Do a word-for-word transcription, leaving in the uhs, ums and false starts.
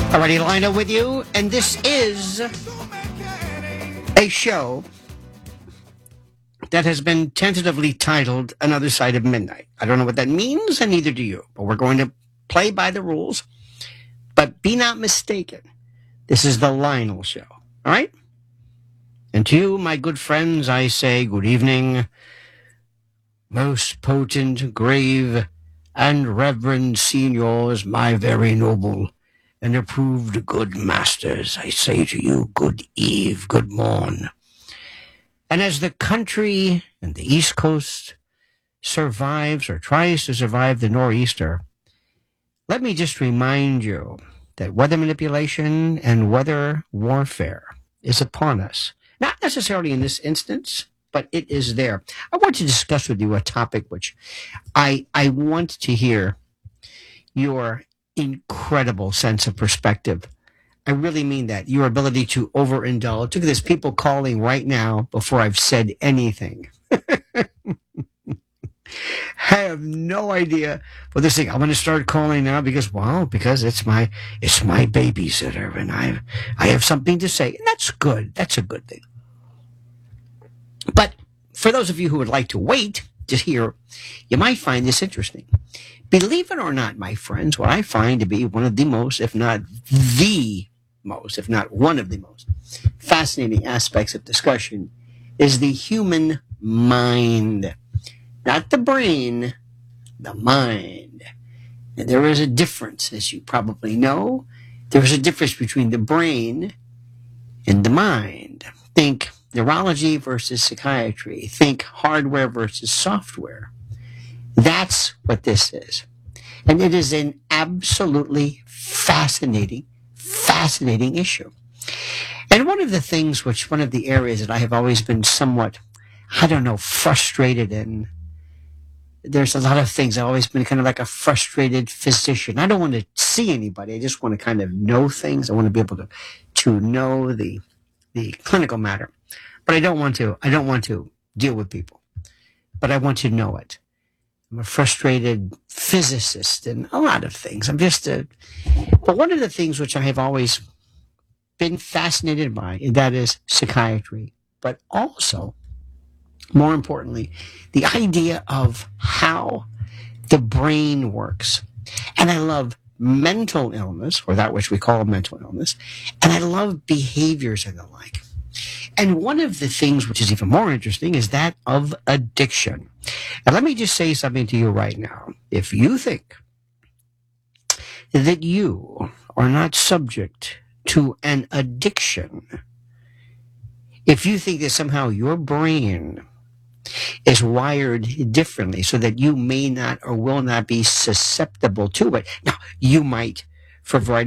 Alrighty, Lionel with you, and this is a show that has been tentatively titled Another Side of Midnight. I don't know what that means, and neither do you, but we're going to play by the rules. But be not mistaken, this is the Lionel Show, all right? And to you, my good friends, I say good evening, most potent, grave, and reverend seniors, my very noble and approved good masters, I say to you, good eve, good morn. And as the country and the East Coast survives or tries to survive the nor'easter, let me just remind you that weather manipulation and weather warfare is upon us. Not necessarily in this instance, but it is there. I want to discuss with you a topic which I I want to hear your incredible sense of perspective. I really mean that. Your ability to overindulge. Look at this, people calling right now before I've said anything. I have no idea what they're saying. I'm going to start calling now because, well, because it's my it's my babysitter, and I I have something to say. And that's good. That's a good thing. But for those of you who would like to wait to hear, you might find this interesting. Believe it or not, my friends, what I find to be one of the most, if not the most, if not one of the most fascinating aspects of discussion is the human mind. Not the brain, the mind. And there is a difference, as you probably know. There is a difference between the brain and the mind. Think neurology versus psychiatry. Think hardware versus software. That's what this is. And it is an absolutely fascinating, fascinating issue. And one of the things which, one of the areas that I have always been somewhat, I don't know, frustrated in, there's a lot of things, I've always been kind of like a frustrated physician. I don't want to see anybody. I just want to kind of know things. I want to be able to, to know the, the clinical matter. But I don't want to, I don't want to deal with people. But I want to know it. I'm a frustrated physicist and a lot of things. I'm just a, but one of the things which I have always been fascinated by, and that is psychiatry, but also, more importantly, the idea of how the brain works. And I love mental illness, or that which we call mental illness, and I love behaviors and the like. And one of the things which is even more interesting is that of addiction. And let me just say something to you right now. If you think that you are not subject to an addiction, if you think that somehow your brain is wired differently so that you may not or will not be susceptible to it, now you might, for a variety